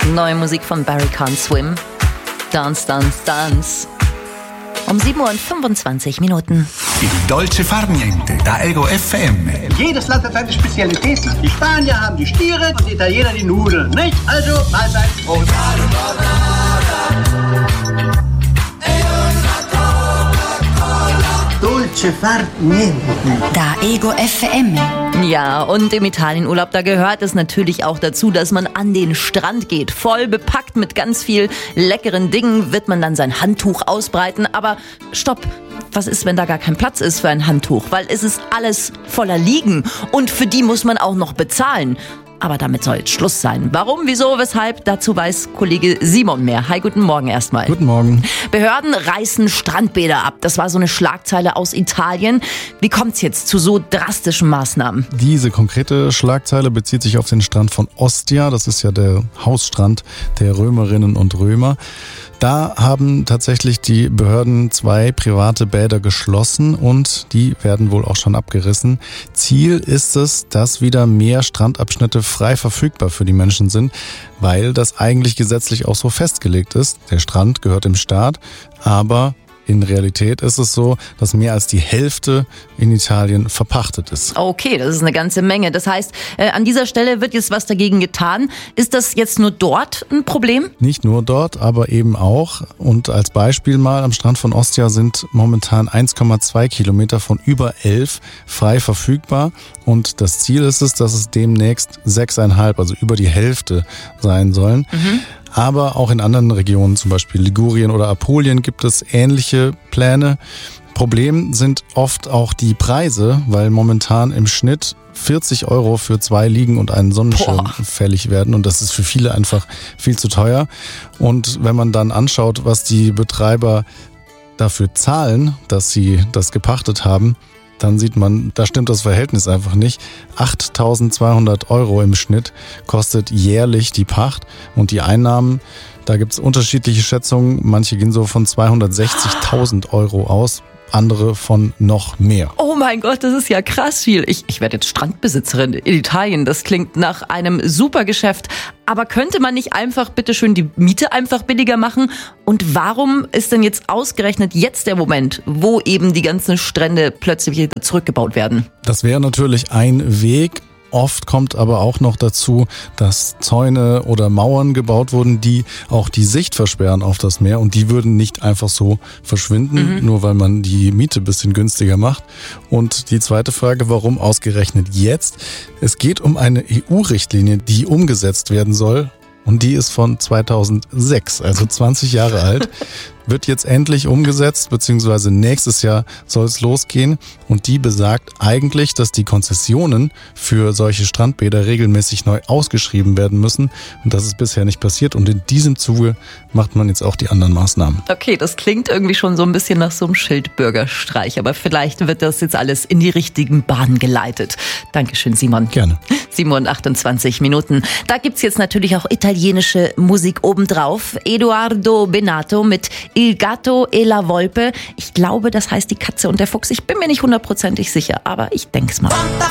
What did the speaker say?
Neue Musik von Barry Can't Swim. Dance, Dance, Dance. Um 7:25 Uhr. Il dolce far niente, da Ego FM. Jedes Land hat seine Spezialitäten. Die Spanier haben die Stiere und die Italiener die Nudeln, nicht? Also, Mahlzeit. Prost. Dolce far niente. Da Ego FM. Ja, und im Italienurlaub, da gehört es natürlich auch dazu, dass man an den Strand geht. Voll bepackt mit ganz viel leckeren Dingen wird man dann sein Handtuch ausbreiten. Aber stopp, was ist, wenn da gar kein Platz ist für ein Handtuch? Weil es ist alles voller Liegen und für die muss man auch noch bezahlen. Aber damit soll jetzt Schluss sein. Warum, wieso, weshalb? Dazu weiß Kollege Simon mehr. Hi, guten Morgen erstmal. Guten Morgen. Behörden reißen Strandbäder ab. Das war so eine Schlagzeile aus Italien. Wie kommt's jetzt zu so drastischen Maßnahmen? Diese konkrete Schlagzeile bezieht sich auf den Strand von Ostia. Das ist ja der Hausstrand der Römerinnen und Römer. Da haben tatsächlich die Behörden 2 private Bäder geschlossen und die werden wohl auch schon abgerissen. Ziel ist es, dass wieder mehr Strandabschnitte frei verfügbar für die Menschen sind, weil das eigentlich gesetzlich auch so festgelegt ist. Der Strand gehört dem Staat, aber in Realität ist es so, dass mehr als die Hälfte in Italien verpachtet ist. Okay, das ist eine ganze Menge. Das heißt, an dieser Stelle wird jetzt was dagegen getan. Ist das jetzt nur dort ein Problem? Nicht nur dort, aber eben auch. Und als Beispiel mal, am Strand von Ostia sind momentan 1,2 Kilometer von über 11 frei verfügbar. Und das Ziel ist es, dass es demnächst 6,5, also über die Hälfte sein sollen. Aber auch in anderen Regionen, zum Beispiel Ligurien oder Apulien, gibt es ähnliche Pläne. Problem sind oft auch die Preise, weil momentan im Schnitt 40 € für 2 Liegen und einen Sonnenschirm fällig werden. Und das ist für viele einfach viel zu teuer. Und wenn man dann anschaut, was die Betreiber dafür zahlen, dass sie das gepachtet haben, dann sieht man, da stimmt das Verhältnis einfach nicht. 8.200 € im Schnitt kostet jährlich die Pacht und die Einnahmen, da gibt's unterschiedliche Schätzungen. Manche gehen so von 260.000 € aus, andere von noch mehr. Oh mein Gott, das ist ja krass viel. Ich werde jetzt Strandbesitzerin in Italien. Das klingt nach einem super Geschäft. Aber könnte man nicht einfach, bitteschön, die Miete einfach billiger machen? Und warum ist denn jetzt ausgerechnet jetzt der Moment, wo eben die ganzen Strände plötzlich wieder zurückgebaut werden? Das wäre natürlich ein Weg. Oft kommt aber auch noch dazu, dass Zäune oder Mauern gebaut wurden, die auch die Sicht versperren auf das Meer. Und die würden nicht einfach so verschwinden, nur weil man die Miete ein bisschen günstiger macht. Und die zweite Frage, warum ausgerechnet jetzt? Es geht um eine EU-Richtlinie, die umgesetzt werden soll. Und die ist von 2006, also 20 Jahre alt, wird jetzt endlich umgesetzt, beziehungsweise nächstes Jahr soll es losgehen. Und die besagt eigentlich, dass die Konzessionen für solche Strandbäder regelmäßig neu ausgeschrieben werden müssen. Und das ist bisher nicht passiert. Und in diesem Zuge macht man jetzt auch die anderen Maßnahmen. Okay, das klingt irgendwie schon so ein bisschen nach so einem Schildbürgerstreich. Aber vielleicht wird das jetzt alles in die richtigen Bahnen geleitet. Dankeschön, Simon. Gerne. 7:28 Uhr. Da gibt's jetzt natürlich auch italienische Musik obendrauf. Edoardo Bennato mit Il Gatto e la Volpe. Ich glaube, das heißt die Katze und der Fuchs. Ich bin mir nicht 100% sicher, aber ich denk's mal.